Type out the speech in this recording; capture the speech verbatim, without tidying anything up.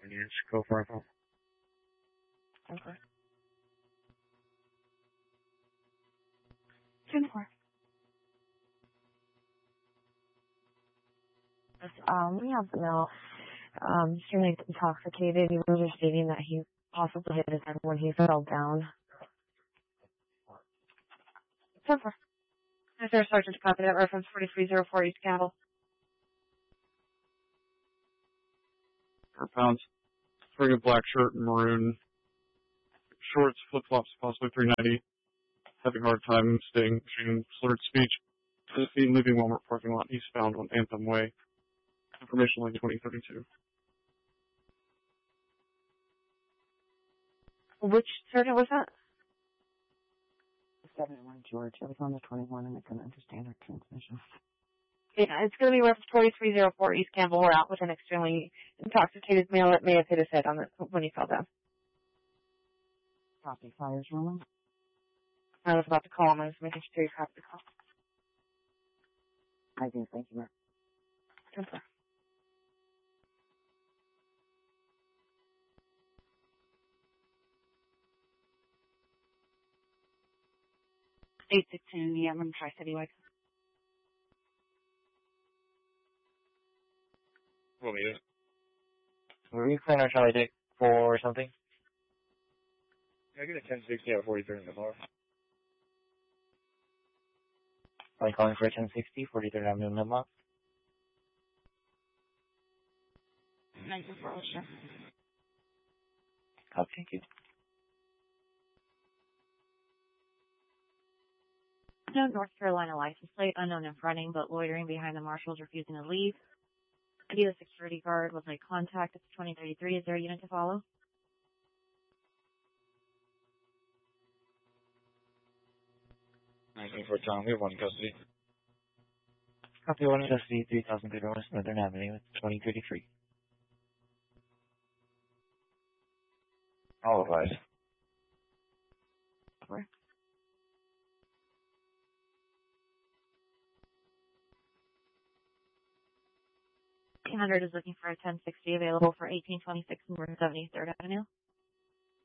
Years. Go for it. Okay. ten four. Um, we have the male, um, extremely intoxicated. He was just stating that he possibly hit his head when he fell down. ten four. Is there a sergeant to copy that reference forty-three oh four East Campbell? Per pounds. Wearing a black shirt and maroon shorts, flip flops, possibly three ninety. Having a hard time staying, shooting slurred speech. Seen leaving Walmart parking lot eastbound on Anthem Way. Information line twenty thirty-two. Which sergeant was that? seventy-one George. I was on the twenty-one and I couldn't understand her transmission. Yeah, it's going to be reference forty-three oh four East Campbell. We're out with an extremely intoxicated male that may have hit his head on the, when he fell down. Copy. Fires rolling. I was about to call him. I was making sure you copied the call. I do. Thank you, ma'am. ten four. eight sixteen, yeah, I'm in Tri-City Wake. Well, yeah. Were you planning on Charlie Dick for something? Yeah, I get a ten sixty out of forty-third in the bar. Are you calling for a ten sixty, forty-third Avenue in Midlock? nine two four, sure. Oh, thank you. No North Carolina license plate, unknown if running, but loitering behind the marshals, refusing to leave. I D the security guard was made contact. It's twenty thirty-three. Is there a unit to follow? nineteen for John. We have one in custody. Copy one in custody, three thousand Good West Northern Avenue, twenty thirty-three. All advised. Where? eight hundred is looking for a ten sixty available for eighteen twenty-six North seventy-third Avenue.